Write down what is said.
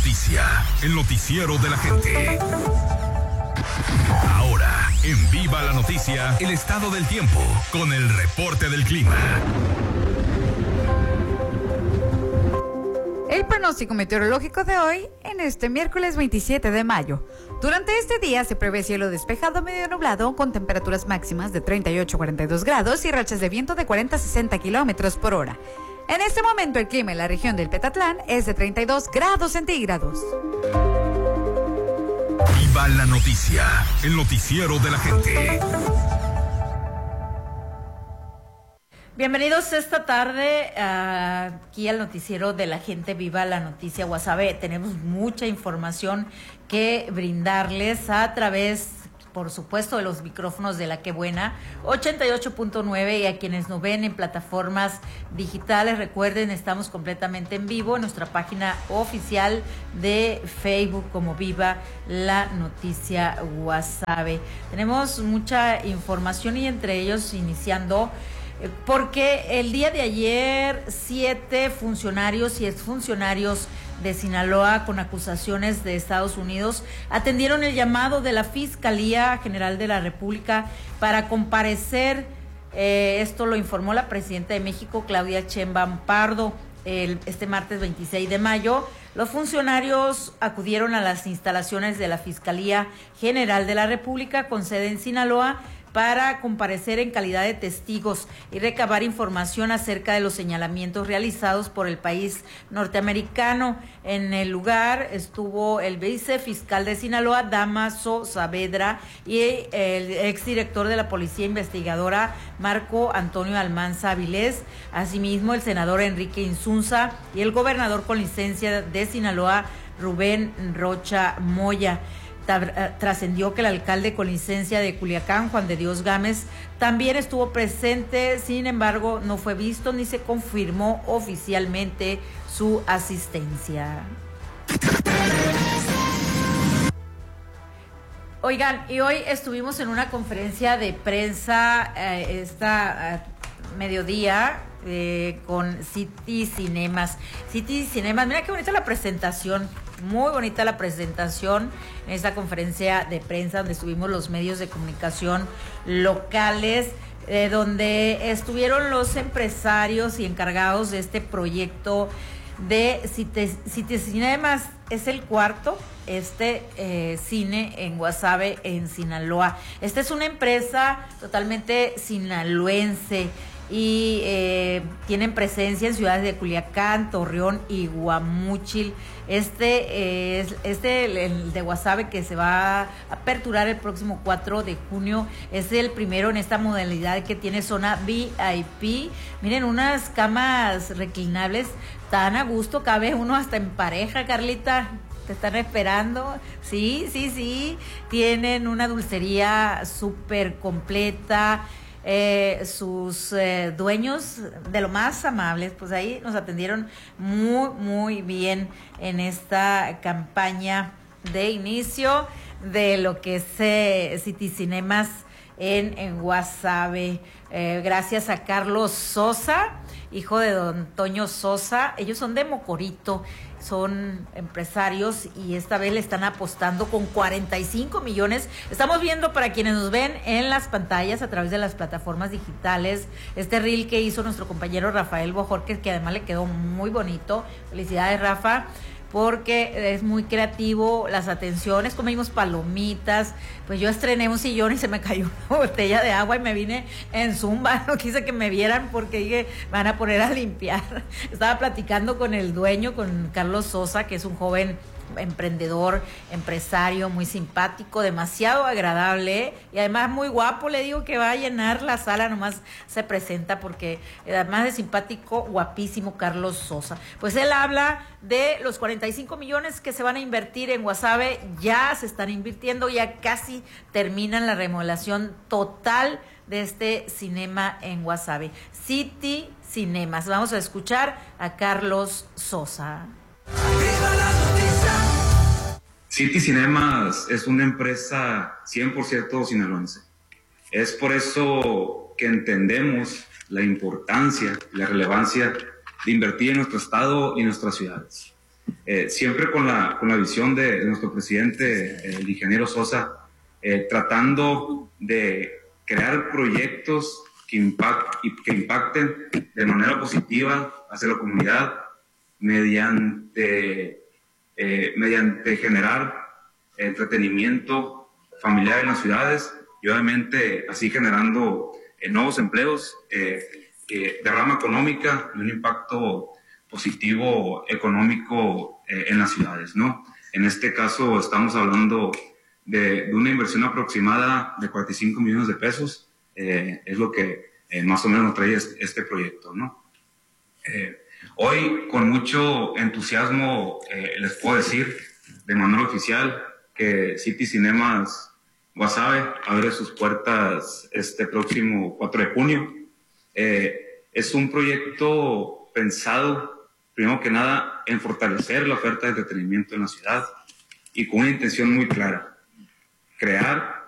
noticia, el noticiero de la gente. Ahora, en Viva la Noticia, el estado del tiempo, con el reporte del clima. El pronóstico meteorológico de hoy, en este miércoles 27 de mayo. Durante este día se prevé cielo despejado medio nublado, con temperaturas máximas de 38 a 42 grados y rachas de viento de 40 a 60 kilómetros por hora. En este momento el clima en la región del Petatlán es de 32 grados centígrados. Viva la Noticia, el noticiero de la gente. Bienvenidos esta tarde aquí al noticiero de la gente. Viva la Noticia Guasave. Tenemos mucha información que brindarles a través, por supuesto, de los micrófonos de La Que Buena 88.9, y a quienes nos ven en plataformas digitales. Recuerden, estamos completamente en vivo en nuestra página oficial de Facebook como Viva la Noticia Guasave. Tenemos mucha información y entre ellos iniciando porque el día de ayer 7 funcionarios y exfuncionarios de Sinaloa con acusaciones de Estados Unidos atendieron el llamado de la Fiscalía General de la República para comparecer. Esto lo informó la presidenta de México, Claudia Sheinbaum Pardo, este martes 26 de mayo. Los funcionarios acudieron a las instalaciones de la Fiscalía General de la República con sede en Sinaloa para comparecer en calidad de testigos y recabar información acerca de los señalamientos realizados por el país norteamericano. En el lugar estuvo el vicefiscal de Sinaloa, Dámaso Saavedra, y el exdirector de la Policía Investigadora, Marco Antonio Almanza Avilés, asimismo el senador Enrique Insunza y el gobernador con licencia de Sinaloa, Rubén Rocha Moya. Trascendió que el alcalde con licencia de Culiacán, Juan de Dios Gámez, también estuvo presente. Sin embargo, no fue visto ni se confirmó oficialmente su asistencia. Oigan, y hoy estuvimos en una conferencia de prensa mediodía con City Cinemas. City Cinemas, mira qué bonita la presentación. Muy bonita la presentación en esta conferencia de prensa donde estuvimos los medios de comunicación locales, donde estuvieron los empresarios y encargados de este proyecto de City Cinemas. Es el cuarto cine en Guasave, en Sinaloa. Esta es una empresa totalmente sinaloense y tienen presencia en ciudades de Culiacán, Torreón y Guamúchil. El de Guasave, que se va a aperturar el próximo 4 de junio, es el primero en esta modalidad que tiene zona VIP. Miren, unas camas reclinables tan a gusto, cabe uno hasta en pareja, Carlita. Te están esperando. Sí. Tienen una dulcería súper completa. Sus dueños de lo más amables, pues ahí nos atendieron muy bien en esta campaña de inicio de lo que es City Cinemas en Guasave. Gracias a Carlos Sosa, hijo de don Toño Sosa. Ellos son de Mocorito, son empresarios y esta vez le están apostando con 45 millones. Estamos viendo, para quienes nos ven en las pantallas a través de las plataformas digitales, este reel que hizo nuestro compañero Rafael Bojorquez, que además le quedó muy bonito. Felicidades, Rafa, porque es muy creativo. Las atenciones, comimos palomitas, pues yo estrené un sillón y se me cayó una botella de agua y me vine en zumba. No quise que me vieran porque dije, me van a poner a limpiar. Estaba platicando con el dueño, con Carlos Sosa, que es un joven emprendedor, empresario, muy simpático, demasiado agradable y además muy guapo. Le digo que va a llenar la sala, nomás se presenta, porque además de simpático, guapísimo Carlos Sosa. Pues él habla de los 45 millones que se van a invertir en Guasave. Ya se están invirtiendo, ya casi terminan la remodelación total de este cinema en Guasave, City Cinemas. Vamos a escuchar a Carlos Sosa. City Cinemas es una empresa 100% sinaloense. Es por eso que entendemos la importancia y la relevancia de invertir en nuestro estado y nuestras ciudades. siempre con la visión de nuestro presidente, el ingeniero Sosa, tratando de crear proyectos que impacten de manera positiva hacia la comunidad mediante generar entretenimiento familiar en las ciudades y obviamente así generando nuevos empleos, derrama económica y un impacto positivo económico en las ciudades, ¿no? En este caso estamos hablando de una inversión aproximada de 45 millones de pesos, es lo que más o menos nos trae este proyecto, ¿no? Hoy, con mucho entusiasmo, les puedo decir de manera oficial que City Cinemas Guasave abre sus puertas este próximo 4 de junio. Es un proyecto pensado, primero que nada, en fortalecer la oferta de entretenimiento en la ciudad y con una intención muy clara: crear